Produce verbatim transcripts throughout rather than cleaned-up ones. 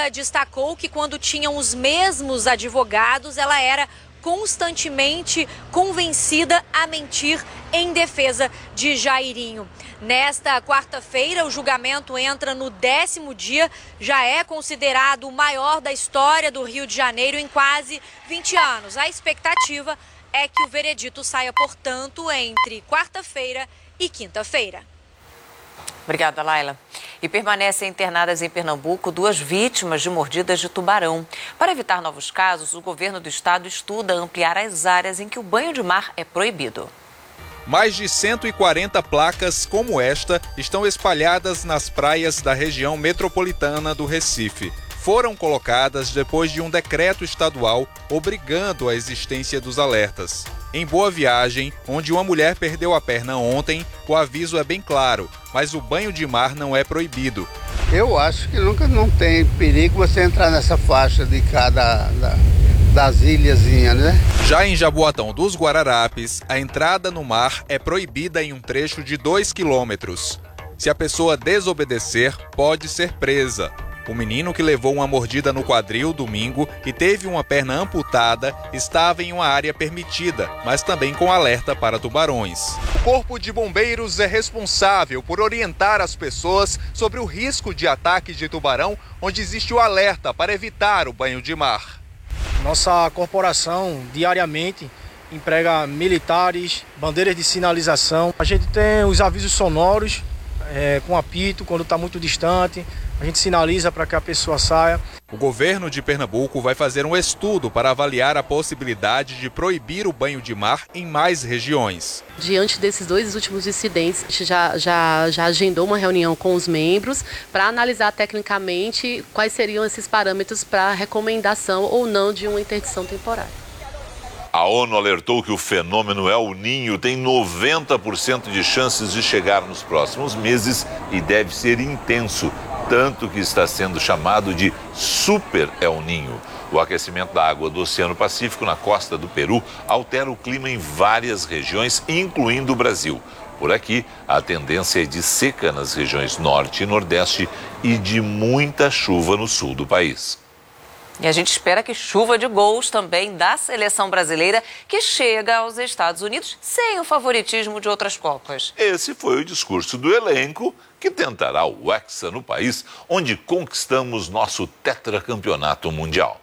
Ela destacou que quando tinham os mesmos advogados, ela era constantemente convencida a mentir em defesa de Jairinho. Nesta quarta-feira, o julgamento entra no décimo dia, já é considerado o maior da história do Rio de Janeiro em quase vinte anos. A expectativa é que o veredito saia, portanto, entre quarta-feira e quinta-feira. Obrigada, Laila. E permanecem internadas em Pernambuco duas vítimas de mordidas de tubarão. Para evitar novos casos, o governo do estado estuda ampliar as áreas em que o banho de mar é proibido. Mais de cento e quarenta placas como esta estão espalhadas nas praias da região metropolitana do Recife. Foram colocadas depois de um decreto estadual obrigando a existência dos alertas. Em Boa Viagem, onde uma mulher perdeu a perna ontem, o aviso é bem claro, mas o banho de mar não é proibido. Eu acho que nunca não tem perigo você entrar nessa faixa de cada da, das ilhazinhas, né? Já em Jaboatão dos Guararapes, a entrada no mar é proibida em um trecho de dois quilômetros. Se a pessoa desobedecer, pode ser presa. O menino que levou uma mordida no quadril domingo e teve uma perna amputada estava em uma área permitida, mas também com alerta para tubarões. O Corpo de Bombeiros é responsável por orientar as pessoas sobre o risco de ataque de tubarão, onde existe o alerta para evitar o banho de mar. Nossa corporação diariamente emprega militares, bandeiras de sinalização. A gente tem os avisos sonoros é, com apito quando está muito distante. A gente sinaliza para que a pessoa saia. O governo de Pernambuco vai fazer um estudo para avaliar a possibilidade de proibir o banho de mar em mais regiões. Diante desses dois últimos incidentes, a gente já, já, já agendou uma reunião com os membros para analisar tecnicamente quais seriam esses parâmetros para recomendação ou não de uma interdição temporária. A ONU alertou que o fenômeno El Niño tem noventa por cento de chances de chegar nos próximos meses e deve ser intenso, tanto que está sendo chamado de Super El Niño. O aquecimento da água do Oceano Pacífico na costa do Peru altera o clima em várias regiões, incluindo o Brasil. Por aqui, a tendência é de seca nas regiões norte e nordeste e de muita chuva no sul do país. E a gente espera que chuva de gols também da seleção brasileira, que chega aos Estados Unidos sem o favoritismo de outras Copas. Esse foi o discurso do elenco que tentará o Hexa no país, onde conquistamos nosso tetracampeonato mundial.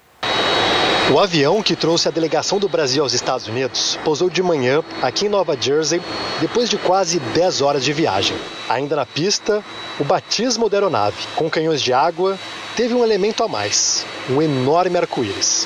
O avião que trouxe a delegação do Brasil aos Estados Unidos pousou de manhã aqui em Nova Jersey, depois de quase dez horas de viagem. Ainda na pista, o batismo da aeronave, com canhões de água, teve um elemento a mais, um enorme arco-íris.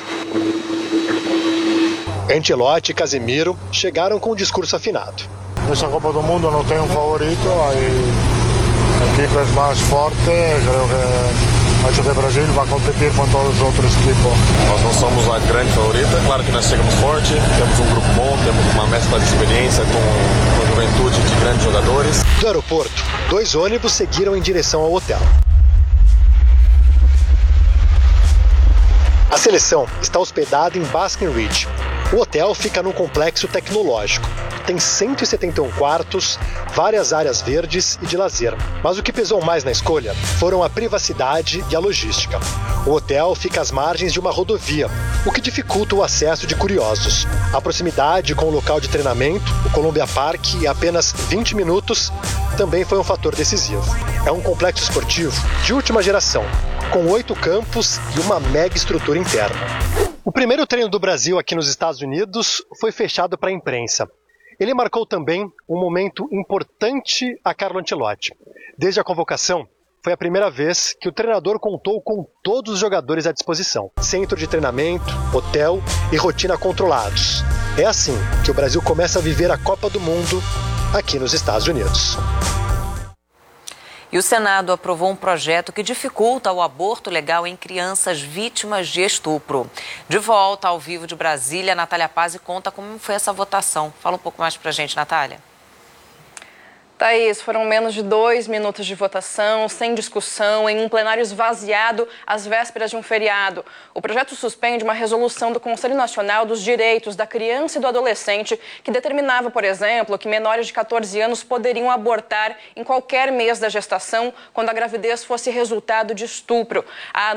Ancelotti e Casemiro chegaram com o discurso afinado. Nessa Copa do Mundo não tem um favorito, a equipe é mais forte, creio que acho que o Brasil vai competir com todos os outros equipes. Nós não somos a grande favorita, claro que nós chegamos forte, temos um grupo bom, temos uma mescla de experiência com, com juventude de grandes jogadores. Do aeroporto, dois ônibus seguiram em direção ao hotel. A seleção está hospedada em Basking Ridge. O hotel fica num complexo tecnológico. Tem cento e setenta e um quartos, várias áreas verdes e de lazer. Mas o que pesou mais na escolha foram a privacidade e a logística. O hotel fica às margens de uma rodovia, o que dificulta o acesso de curiosos. A proximidade com o local de treinamento, o Columbia Park, e apenas vinte minutos, também foi um fator decisivo. É um complexo esportivo de última geração, com oito campos e uma mega estrutura interna. O primeiro treino do Brasil aqui nos Estados Unidos foi fechado para a imprensa. Ele marcou também um momento importante a Carlo Ancelotti. Desde a convocação, foi a primeira vez que o treinador contou com todos os jogadores à disposição. Centro de treinamento, hotel e rotina controlados. É assim que o Brasil começa a viver a Copa do Mundo aqui nos Estados Unidos. E o Senado aprovou um projeto que dificulta o aborto legal em crianças vítimas de estupro. De volta ao vivo de Brasília, Natália Pazzi conta como foi essa votação. Fala um pouco mais pra gente, Natália. Thaís, foram menos de dois minutos de votação, sem discussão, em um plenário esvaziado às vésperas de um feriado. O projeto suspende uma resolução do Conselho Nacional dos Direitos da Criança e do Adolescente, que determinava, por exemplo, que menores de quatorze anos poderiam abortar em qualquer mês da gestação, quando a gravidez fosse resultado de estupro. A